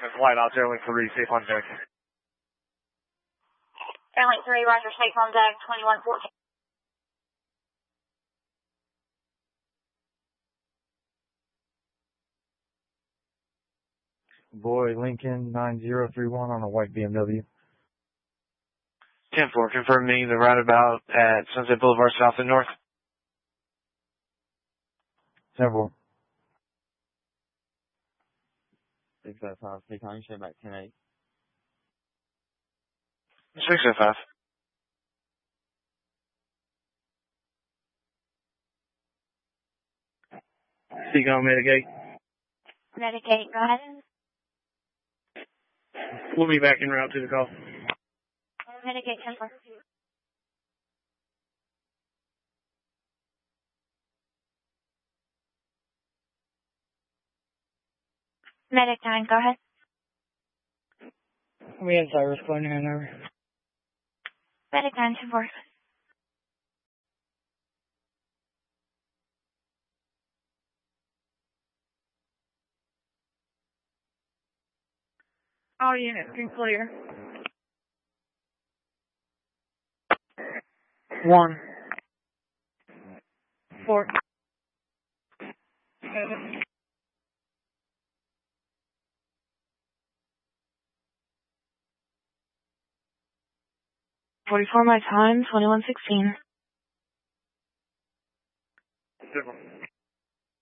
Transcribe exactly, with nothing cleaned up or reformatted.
It's light out there, link three, safe on deck. Airlink three, roger, safe on deck, twenty-one fourteen. Boy, Lincoln nine zero three one on a white B M W. ten four, confirm me the roundabout at Sunset Boulevard South and North. ten four. six oh five, take on, show back ten eight. six oh five. Seagull, mitigate. Mitigate, go ahead. We'll be back en route to the call. Mitigate, ten four. Medic nine, go ahead. We have Cyrus calling Hanover. Medic nine, ten four. All units can clear. One. Four. Seven. Forty-four my time, twenty-one sixteen. Different.